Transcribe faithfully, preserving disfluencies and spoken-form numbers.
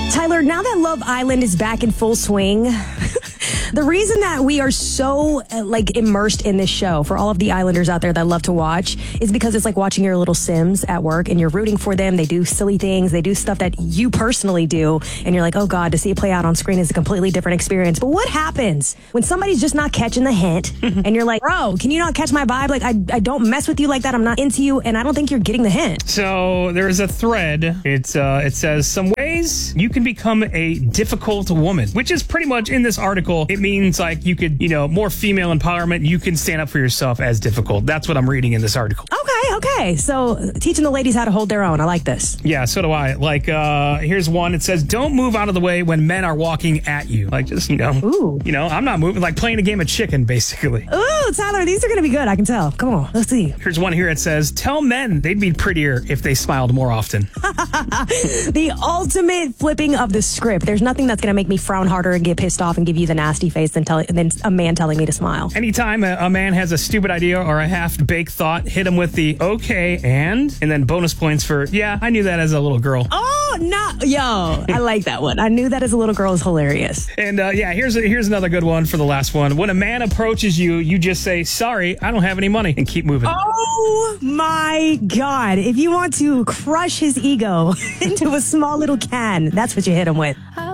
Tyler, now that Love Island is back in full swing, the reason that we are so uh, like immersed in this show for all of the Islanders out there that love to watch is because it's like watching your little Sims at work and you're rooting for them. They do silly things. They do stuff that you personally do. And you're like, oh God, to see it play out on screen is a completely different experience. But what happens when somebody's just not catching the hint and you're like, bro, can you not catch my vibe? Like, I, I don't mess with you like that. I'm not into you. And I don't think you're getting the hint. So there's a thread. It's uh, it says some ways you can become a difficult woman, which is pretty much in this article. It means like you could, you know, more female empowerment. You can stand up for yourself as difficult. That's what I'm reading in this article. Okay, okay. So teaching the ladies how to hold their own. I like this. Yeah, so do I. Like, uh, here's one. It says, don't move out of the way when men are walking at you. Like, just, you know, Ooh. you know, I'm not moving. Like playing a game of chicken, basically. Ooh, Tyler, these are going to be good. I can tell. Come on, let's see. Here's one here. It says, tell men they'd be prettier if they smiled more often. The ultimate flipping of the script. There's nothing that's going to make me frown harder and get pissed off and give you the nasty face than, tell, than a man telling me to smile. Anytime a, a man has a stupid idea or a half-baked thought, hit him with the okay and, and then bonus points for, yeah, I knew that as a little girl. Oh, no. Yo, I like that one. I knew that as a little girl is hilarious. And uh, yeah, here's a, here's another good one for the last one. When a man approaches you, you just say, sorry, I don't have any money, and keep moving. Oh my God. If you want to crush his ego into a small little can, that's what you hit him with.